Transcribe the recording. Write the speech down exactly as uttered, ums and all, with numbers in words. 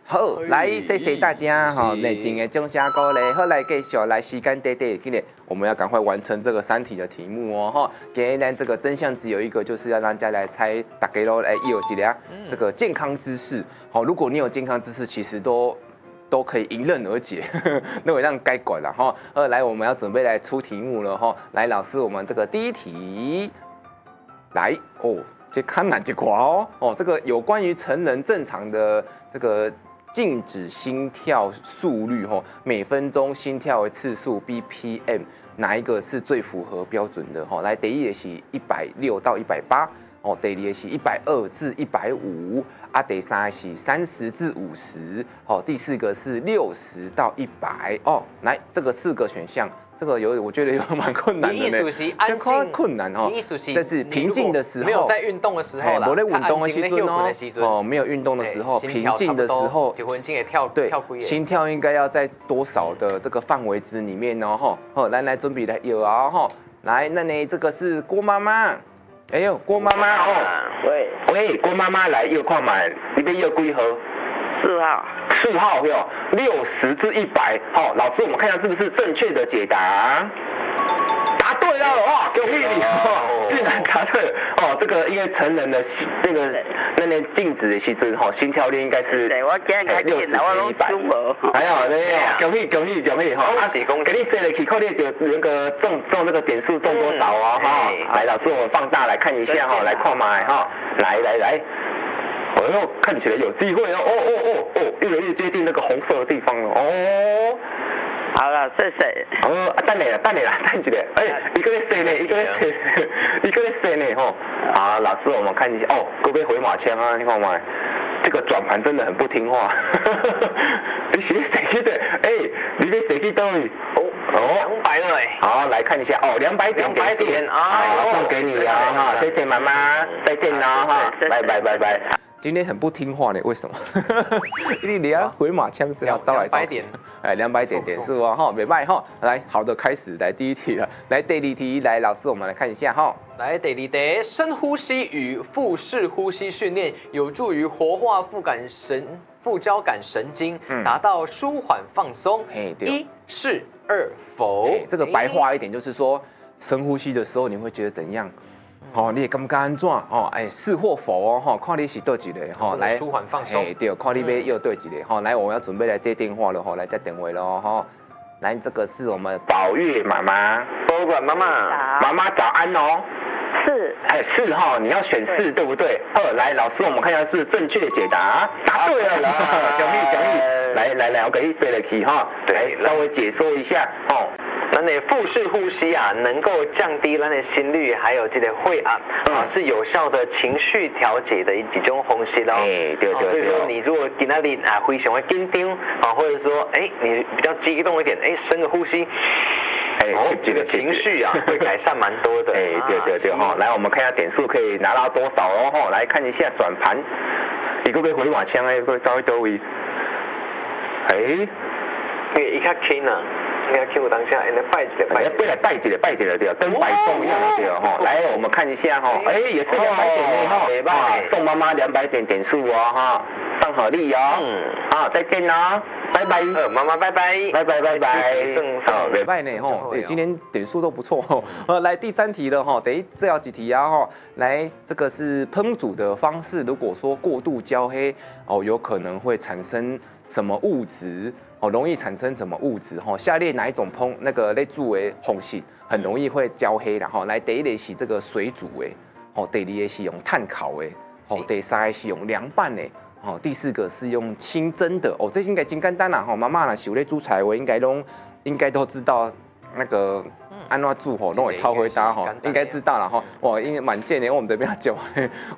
好，来谢谢大家哈，内景的中加高嘞，好来继续来时间短短，今天我们要赶快完成这个三题的题目哦哈。今天呢这个真相只有一个，就是要让大家来猜，大家都来有几俩这个健康知识。好，如果你有健康知识，其实都都可以迎刃而解，那我让该管了哈。呃，来我们要准备来出题目了哈。来，老师，我们这个第一题，来哦，这看难这块哦哦，这个有关于成人正常的这个。静止心跳速率吼，每分钟心跳的次数 B P M 哪一个是最符合标准的吼？来，第一个是一百六到一百八，哦，第二个是一百二至一百五，啊，第三个是三十至五十，哦，第四个是六十到一百，哦，来这个四个选项。这个有，我觉得有蛮困难的呢。 艺术是安静， 困难哈。 艺术是， 但是平静的时候， 没有在运动的时候啦， 没在运动的时候哦， 哦，没有运动的时候，平静的时候， 结婚经也跳对， 跳规心跳应该要在多少的这个范围之里面哦哈。好，来来准备来有啊哈，来那呢这个是郭妈妈，哎呦郭妈妈哦， 喂喂郭妈妈来又看买，你边又几号？ 四号。 四号哟，六十至一百。好，老师，我们看一下是不是正确的解答？答对了哇，恭喜你哦，竟然答对了哦。这个因为成人的那个那年静止的时阵，哈，心跳率应该是对我今日六十至一百。哎呀，那恭喜恭喜恭喜哈！ 恭喜恭喜！ 给你写了，可以靠你的那个中中那个点数中多少哦哈？来，老师，我们放大来看一下哈，来看买哈，来来来。哎呦，看起来有机会哦！哦哦哦哦，越来越接近那个红色的地方了哦。 好了，谢谢。 哦，啊，等你啦，等你啦，等一下。哎，一个在射呢，一个在射，一个在射呢吼。好，老师，我们看一下哦，会不会回马枪啊？你看嘛，这个转盘真的很不听话。你是射去的？哎，你被射去到底？哦哦，两百了哎。 好，来看一下哦，两百点点数啊，送给你啊哈，谢谢妈妈，再见啦哈，拜拜拜拜。今天很不听话呢，为什么？因为你要回马枪，只要招来招去。哎，两百点点数哦，哈，没卖哈。来，好的，开始来第一题了。来，第二题，来，老师，我们来看一下哈。 来，第二题，深呼吸与腹式呼吸训练有助于活化副感神副交感神经，达到舒缓放松。一是二否？ 这个白话一点就是说，深呼吸的时候你会觉得怎样？哦，你也感觉安怎？哦，哎，是或否哦？哈，看你是对一个哈， 来舒缓放松。 对，看你要又对一个哈。来，我们要准备来接电话了哈，来接电话喽哈。来，这个是我们宝月妈妈， 保管妈妈， 妈妈早安哦。 是。 哎，是哈，你要选四对不对？好，来，老师，我们看一下是不是正确解答？答对了啦，奖励奖励。来来来，我给你写了题哈，来稍微解说一下哦。 咱的腹式呼吸啊，能够降低咱的心率，还有这个血压啊，是有效的情绪调节的一几种方式咯。 哎，对对对。 所以说，你如果今天你啊非常的紧张啊，或者说哎你比较激动一点，哎深个呼吸，哎这个情绪啊会改善蛮多的。 哎，对对对哈，来我们看一下点数可以拿到多少哦哈，来看一下转盘，一个被回马枪哎，会招一多位。哎， 因为一较轻啊。应该 Q 当下，应该拜一个， 拜一来拜一个，拜一个对，跟摆钟一样的对哈。来，我们看一下哈，哎，也是两百点呢哈，送妈妈两百点点数哦哈，放好利哦。嗯，好，再见哦，拜拜。 呃，妈妈拜拜， 拜拜拜拜。 好， 拜拜呢哈，对，今天点数都不错哈。呃，来第三题了哈，等一这要几题啊哈？来，这个是烹煮的方式，如果说过度焦黑哦，有可能会产生什么物质？哦，容易产生什么物质？哈，下列哪一种烹那个类煮的方式很容易会焦黑？然后来第一类是这个水煮的，哦，第二类是用炭烤的，哦，第三个是用凉拌的，哦，第四个是用清蒸的。哦，这应该真简单啦，哈，妈妈啦，有咧煮菜，我应该都应该都知道那个安怎煮吼，都会超回答吼，应该知道了哈。哇，因为满线的我们这边讲，